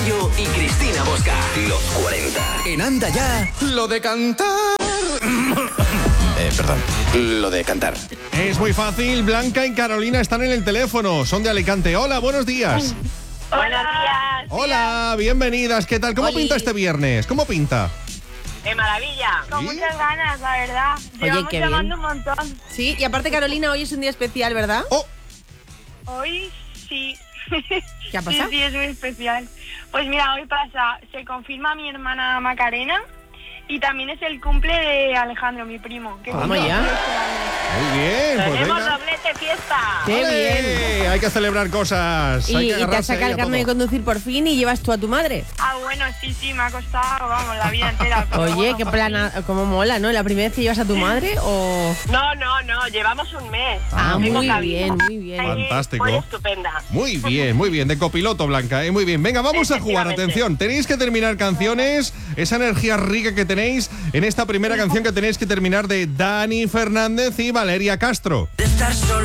Bayo y Cristina Bosca. Los 40. En Anda Ya, lo de cantar. Perdón, lo de cantar. Es muy fácil. Blanca y Carolina están en el teléfono. Son de Alicante. Hola, buenos días. Buenos días. Hola, bienvenidas. ¿Qué tal? ¿Cómo pinta este viernes? ¿Cómo pinta? ¡Qué maravilla! Con muchas ganas, la verdad. Oye, qué llamando bien. un montón. Sí, y aparte, Carolina, hoy es un día especial, ¿verdad? Oh, Hoy sí. ¿Qué ha pasado? Sí, es muy especial. Pues mira, hoy se confirma mi hermana Macarena y también es el cumple de Alejandro, mi primo. Que Vamos cumple ya. 18 años. muy bien. Pues ¡Tenemos venga. doblete fiesta! ¡Qué ¡Ole! bien! Hay que celebrar cosas. Hay Y que te has agarrarse sacado ahí el a carnet de todo. conducir por fin y llevas tú a tu madre. Ah, bueno, sí, me ha costado, vamos, la vida entera. pero Oye, bueno, qué por plana, fin. cómo mola, ¿no? ¿La primera vez que llevas a tu madre o...? No, llevamos un mes. Ah, muy Tengo bien, cabida. muy bien. Fantástico. Fue estupenda. Muy bien, de copiloto, Blanca, muy bien. Venga, vamos a jugar, Efectivamente. atención. Tenéis que terminar canciones, esa energía rica que tenéis en esta primera canción que tenéis que terminar de Dani Fernández y Valeria Castro. De estar solo.